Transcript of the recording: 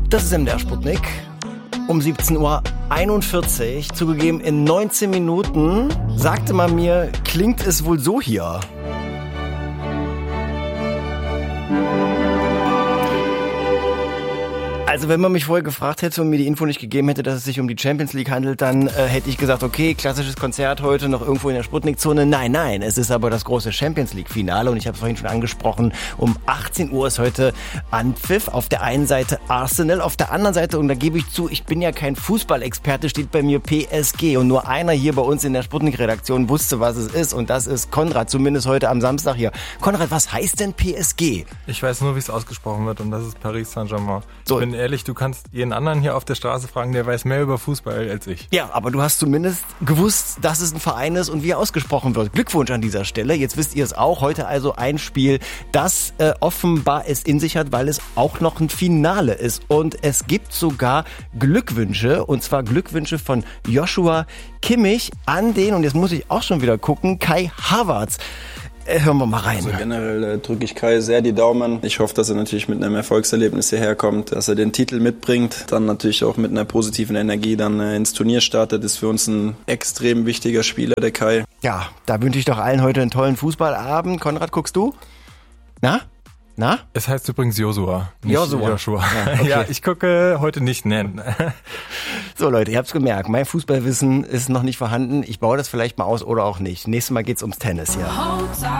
Das ist MDR Sputnik. Um 17:41 Uhr, zugegeben in 19 Minuten, sagte man mir, klingt es wohl so hier. Also wenn man mich vorher gefragt hätte und mir die Info nicht gegeben hätte, dass es sich um die Champions League handelt, dann hätte ich gesagt, okay, klassisches Konzert heute noch irgendwo in der Sputnik-Zone. Nein, es ist aber das große Champions League-Finale und ich habe es vorhin schon angesprochen, um 18 Uhr ist heute Anpfiff. Auf der einen Seite Arsenal, auf der anderen Seite, und da gebe ich zu, ich bin ja kein Fußballexperte, steht bei mir PSG und nur einer hier bei uns in der Sputnik-Redaktion wusste, was es ist und das ist Konrad, zumindest heute am Samstag hier. Konrad, was heißt denn PSG? Ich weiß nur, wie es ausgesprochen wird und das ist Paris Saint-Germain. So. Ich bin ehrlich, du kannst jeden anderen hier auf der Straße fragen, der weiß mehr über Fußball als ich. Ja, aber du hast zumindest gewusst, dass es ein Verein ist und wie er ausgesprochen wird. Glückwunsch an dieser Stelle. Jetzt wisst ihr es auch. Heute also ein Spiel, das offenbar es in sich hat, weil es auch noch ein Finale ist. Und es gibt sogar Glückwünsche, und zwar Glückwünsche von Joshua Kimmich an den, und jetzt muss ich auch schon wieder gucken, Kai Havertz. Hören wir mal rein. Also generell drücke ich Kai sehr die Daumen. Ich hoffe, dass er natürlich mit einem Erfolgserlebnis hierher kommt, dass er den Titel mitbringt, dann natürlich auch mit einer positiven Energie dann ins Turnier startet. Ist für uns ein extrem wichtiger Spieler, der Kai. Ja, da wünsche ich doch allen heute einen tollen Fußballabend. Konrad, guckst du? Na? Es heißt übrigens Joshua, nicht Joshua. Ja, okay. Ja, ich gucke heute nicht, nennen. So Leute, ihr habt's gemerkt, mein Fußballwissen ist noch nicht vorhanden. Ich baue das vielleicht mal aus oder auch nicht. Nächstes Mal geht's ums Tennis hier.